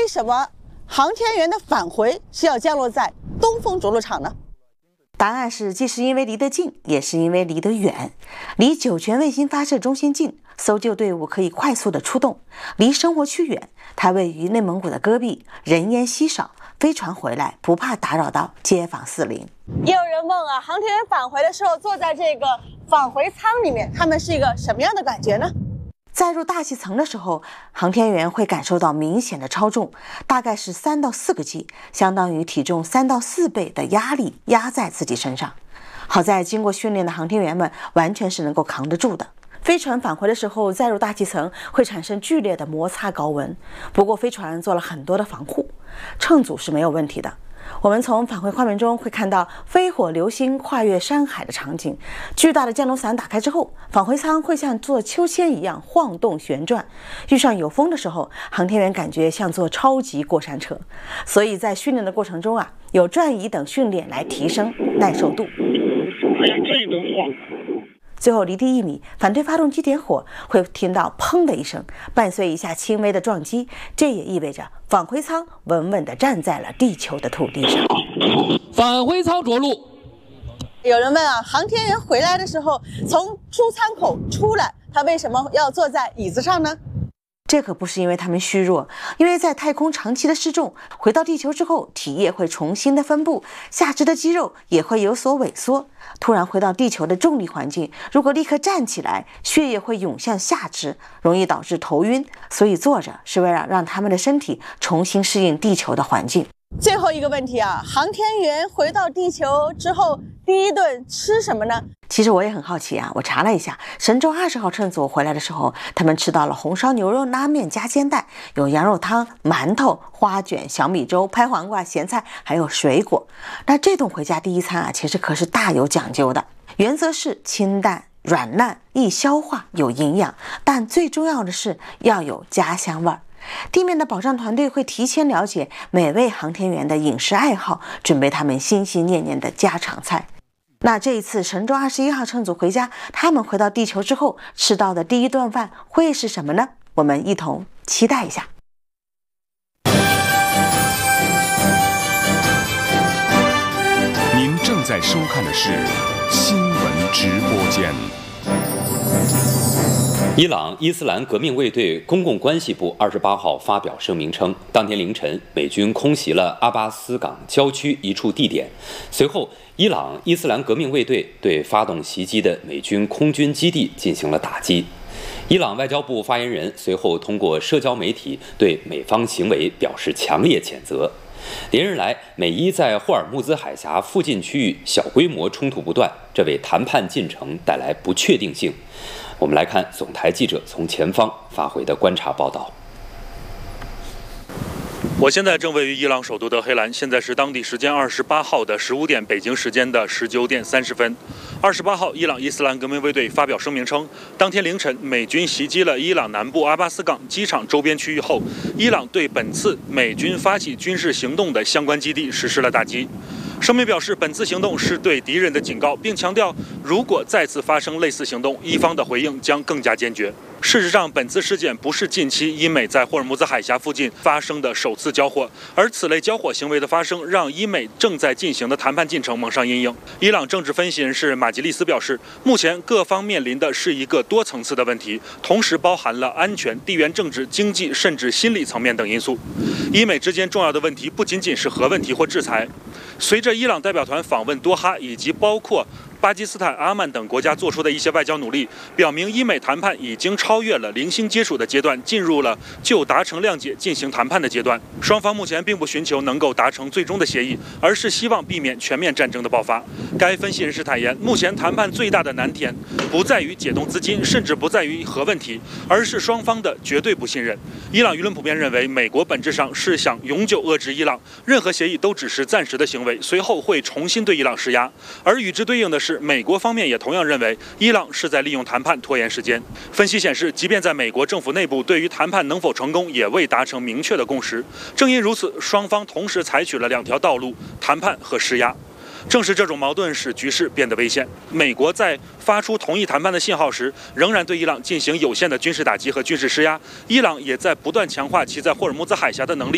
什么航天员的返回是要降落在东风着陆场呢？ 答案是，既是因为离得近，也是因为离得远。离酒泉卫星发射中心近，搜救队伍可以快速的出动；离生活区远，它位于内蒙古的戈壁，人烟稀少，飞船回来不怕打扰到街坊四邻。 也有人问啊，航天员返回的时候坐在这个返回舱里面，他们是一个什么样的感觉呢？ 在入大气层的时候，航天员会感受到明显的超重，大概是3到4个 G， 相当于体重3到4倍的压力压在自己身上。好在经过训练的航天员们完全是能够扛得住的。飞船返回的时候再入大气层会产生剧烈的摩擦高温，不过飞船做了很多的防护，乘组是没有问题的。我们从返回画面中会看到飞火流星跨越山海的场景，巨大的降落伞打开之后，返回舱会像坐秋千一样晃动旋转，遇上有风的时候，航天员感觉像坐超级过山车。所以在训练的过程中啊，有转移等训练来提升耐受度。最后离地1米，反对发动机点火，会听到砰的一声，伴随一下轻微的撞击，这也意味着返回舱稳稳地站在了地球的土地上。 返回舱着陆。 有人问啊，航天员回来的时候从出舱口出来，他为什么要坐在椅子上呢？ 这可不是因为他们虚弱，因为在太空长期的失重，回到地球之后，体液会重新的分布，下肢的肌肉也会有所萎缩。突然回到地球的重力环境，如果立刻站起来，血液会涌向下肢，容易导致头晕。所以坐着是为了让他们的身体重新适应地球的环境。 最后一个问题啊，航天员回到地球之后，第一顿吃什么呢？ 其实我也很好奇啊，我查了一下，神舟20号乘组回来的时候，他们吃到了红烧牛肉拉面加煎蛋，有羊肉汤、馒头、花卷、小米粥、拍黄瓜、咸菜，还有水果。那这顿回家第一餐啊，其实可是大有讲究的，原则是清淡、软烂、易消化、有营养，但最重要的是要有家乡味儿。地面的保障团队会提前了解每位航天员的饮食爱好，准备他们心心念念的家常菜。那这一次神舟21号乘组回家，他们回到地球之后吃到的第一顿饭会是什么呢？我们一同期待一下。 您正在收看的是新闻直播间。 伊朗伊斯兰革命卫队公共关系部28号发表声明称，当天凌晨，美军空袭了阿巴斯港郊区一处地点。随后，伊朗伊斯兰革命卫队对发动袭击的美军空军基地进行了打击。伊朗外交部发言人随后通过社交媒体对美方行为表示强烈谴责。连日来，美伊在霍尔木兹海峡附近区域小规模冲突不断，这为谈判进程带来不确定性。我们来看总台记者从前方发回的观察报道。 我现在正位于伊朗首都德黑兰，现在是当地时间28号的15点，北京时间的19点30分。28号，伊朗伊斯兰革命卫队发表声明称，当天凌晨，美军袭击了伊朗南部阿巴斯港机场周边区域后，伊朗对本次美军发起军事行动的相关基地实施了打击。声明表示，本次行动是对敌人的警告，并强调，如果再次发生类似行动，伊方的回应将更加坚决。事实上，本次事件不是近期伊美在霍尔木兹海峡附近发生的首次交火，而此类交火行为的发生，让伊美正在进行的谈判进程蒙上阴影。伊朗政治分析人士马吉利斯表示，目前各方面临的是一个多层次的问题，同时包含了安全、地缘政治、经济甚至心理层面等因素。伊美之间重要的问题不仅仅是核问题或制裁。随着伊朗代表团访问多哈，以及包括巴基斯坦、阿曼等国家做出的一些外交努力，表明伊美谈判已经超越了零星接触的阶段，进入了就达成谅解进行谈判的阶段。双方目前并不寻求能够达成最终的协议，而是希望避免全面战争的爆发。该分析人士坦言，目前谈判最大的难点不在于解冻资金，甚至不在于核问题，而是双方的绝对不信任。伊朗舆论普遍认为，美国本质上是想永久遏制伊朗，任何协议都只是暂时的行为，随后会重新对伊朗施压。而与之对应的是，美国方面也同样认为伊朗是在利用谈判拖延时间。分析显示，即便在美国政府内部，对于谈判能否成功也未达成明确的共识。正因如此，双方同时采取了2条道路：谈判和施压。正是这种矛盾使局势变得危险。美国在发出同意谈判的信号时，仍然对伊朗进行有限的军事打击和军事施压。伊朗也在不断强化其在霍尔木兹海峡的能力，